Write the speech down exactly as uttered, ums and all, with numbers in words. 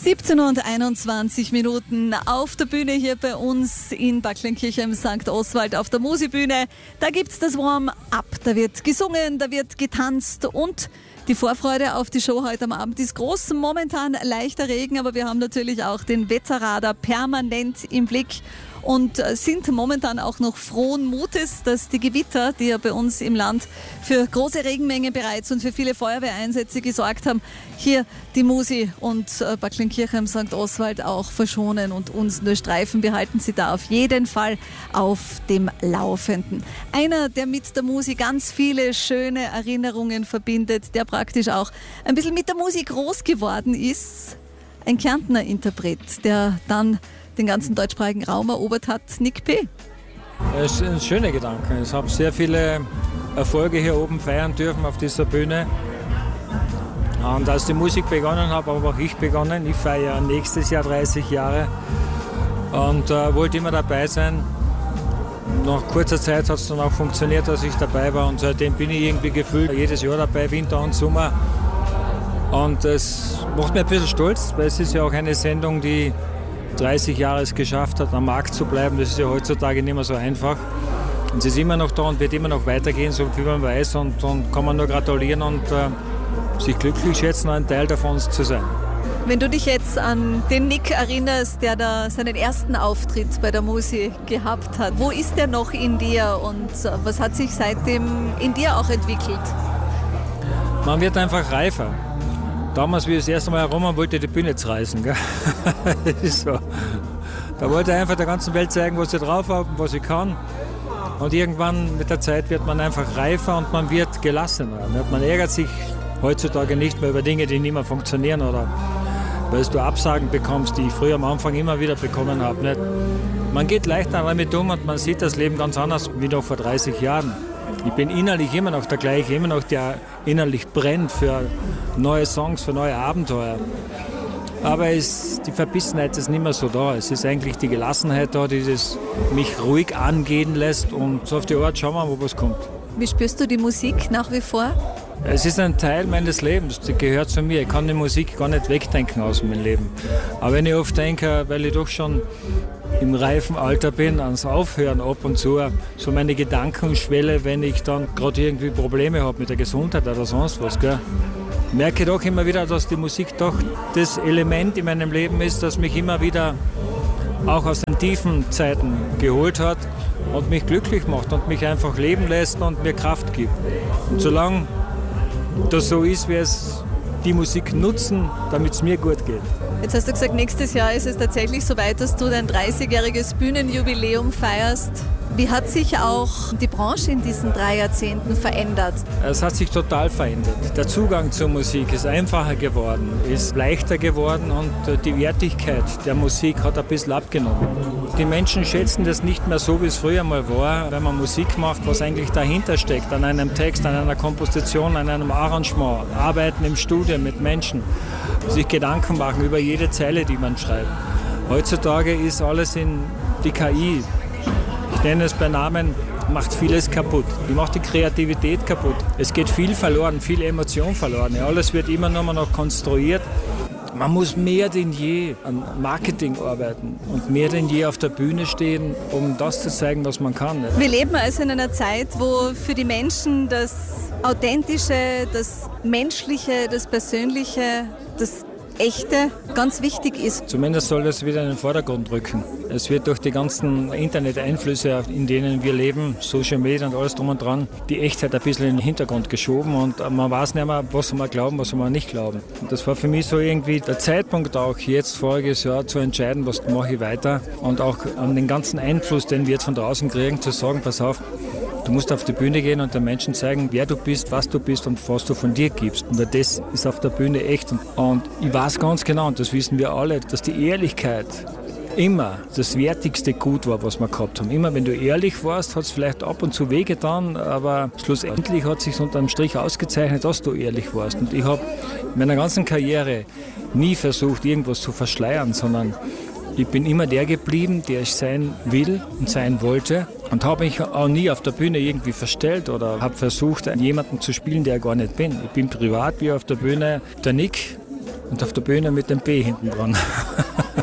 siebzehn Uhr und einundzwanzig Minuten auf der Bühne hier bei uns in Backlenkirchen im Sankt Oswald auf der Musikbühne. Da gibt's das Warm-up, da wird gesungen, da wird getanzt und die Vorfreude auf die Show heute am Abend ist groß. Momentan leichter Regen, aber wir haben natürlich auch den Wetterradar permanent im Blick und sind momentan auch noch frohen Mutes, dass die Gewitter, die ja bei uns im Land für große Regenmengen bereits und für viele Feuerwehreinsätze gesorgt haben, hier die Musi und Backlenkirchen im Sankt Oswald auch verschonen und uns nur streifen. Wir halten sie da auf jeden Fall auf dem Laufenden. Einer, der mit der Musi ganz viele schöne Erinnerungen verbindet, der praktisch auch ein bisschen mit der Musik groß geworden ist, ein Kärntner Interpret, der dann den ganzen deutschsprachigen Raum erobert hat, Nick P. Das ist ein schöner Gedanke. Ich habe sehr viele Erfolge hier oben feiern dürfen auf dieser Bühne. Und als die Musik begonnen habe, habe auch ich begonnen. Ich feiere nächstes Jahr dreißig Jahre und äh, wollte immer dabei sein. Nach kurzer Zeit hat es dann auch funktioniert, dass ich dabei war und seitdem bin ich irgendwie gefühlt jedes Jahr dabei, Winter und Sommer. Und es macht mich ein bisschen stolz, weil es ist ja auch eine Sendung, die dreißig Jahre es geschafft hat, am Markt zu bleiben. Das ist ja heutzutage nicht mehr so einfach. Und sie ist immer noch da und wird immer noch weitergehen, so viel man weiß. Und, und kann man nur gratulieren und äh, sich glücklich schätzen, ein Teil davon zu sein. Wenn du dich jetzt an den Nick erinnerst, der da seinen ersten Auftritt bei der Musi gehabt hat, wo ist der noch in dir und was hat sich seitdem in dir auch entwickelt? Man wird einfach reifer. Damals, wie ich das erste Mal herum war, wollte ich die Bühne zerreißen. Gell? Das ist so. Da wollte ich einfach der ganzen Welt zeigen, was ich drauf habe, was ich kann. Und irgendwann mit der Zeit wird man einfach reifer und man wird gelassener. Man ärgert sich heutzutage nicht mehr über Dinge, die nicht mehr funktionieren oder weil du Absagen bekommst, die ich früher am Anfang immer wieder bekommen habe. Nicht? Man geht leichter damit um und man sieht das Leben ganz anders wie noch vor dreißig Jahren. Ich bin innerlich immer noch der gleiche, immer noch der innerlich brennt für neue Songs, für neue Abenteuer. Aber es, die Verbissenheit ist nicht mehr so da. Es ist eigentlich die Gelassenheit da, die das mich ruhig angehen lässt und so auf die Art schauen wir, wo was kommt. Wie spürst du die Musik nach wie vor? Es ist ein Teil meines Lebens, die gehört zu mir. Ich kann die Musik gar nicht wegdenken aus meinem Leben. Aber wenn ich oft denke, weil ich doch schon im reifen Alter bin, ans Aufhören ab und zu, so meine Gedankenschwelle, wenn ich dann gerade irgendwie Probleme habe mit der Gesundheit oder sonst was, gell, merke ich doch immer wieder, dass die Musik doch das Element in meinem Leben ist, das mich immer wieder auch aus den tiefen Zeiten geholt hat und mich glücklich macht und mich einfach leben lässt und mir Kraft gibt. Und solange das so ist, wie es die Musik nutzen, damit es mir gut geht. Jetzt hast du gesagt, nächstes Jahr ist es tatsächlich soweit, dass du dein dreißigjähriges Bühnenjubiläum feierst. Wie hat sich auch die Branche in diesen drei Jahrzehnten verändert? Es hat sich total verändert. Der Zugang zur Musik ist einfacher geworden, ist leichter geworden und die Wertigkeit der Musik hat ein bisschen abgenommen. Die Menschen schätzen das nicht mehr so, wie es früher mal war, wenn man Musik macht, was eigentlich dahinter steckt, an einem Text, an einer Komposition, an einem Arrangement, arbeiten im Studio mit Menschen, sich Gedanken machen über jede Zeile, die man schreibt. Heutzutage ist alles in die K I. Ich nenne es bei Namen, macht vieles kaputt. Die macht die Kreativität kaputt. Es geht viel verloren, viel Emotion verloren. Alles wird immer nur noch konstruiert. Man muss mehr denn je an Marketing arbeiten und mehr denn je auf der Bühne stehen, um das zu zeigen, was man kann. Wir leben also in einer Zeit, wo für die Menschen das Authentische, das Menschliche, das Persönliche, das Echte ganz wichtig ist. Zumindest soll das wieder in den Vordergrund rücken. Es wird durch die ganzen Internet-Einflüsse, in denen wir leben, Social Media und alles drum und dran, die Echtheit ein bisschen in den Hintergrund geschoben und man weiß nicht mehr, was soll man glauben, was soll man nicht glauben. Und das war für mich so irgendwie der Zeitpunkt auch jetzt, voriges Jahr, zu entscheiden, was mache ich weiter und auch an den ganzen Einfluss, den wir jetzt von draußen kriegen, zu sagen, pass auf, du musst auf die Bühne gehen und den Menschen zeigen, wer du bist, was du bist und was du von dir gibst. Und das ist auf der Bühne echt. Und ich weiß ganz genau, und das wissen wir alle, dass die Ehrlichkeit immer das wertigste Gut war, was wir gehabt haben. Immer wenn du ehrlich warst, hat es vielleicht ab und zu wehgetan, aber schlussendlich hat es sich unterm Strich ausgezeichnet, dass du ehrlich warst. Und ich habe in meiner ganzen Karriere nie versucht, irgendwas zu verschleiern, sondern ich bin immer der geblieben, der ich sein will und sein wollte und habe mich auch nie auf der Bühne irgendwie verstellt oder habe versucht, jemanden zu spielen, der ich gar nicht bin. Ich bin privat wie auf der Bühne der Nick und auf der Bühne mit dem B hinten dran.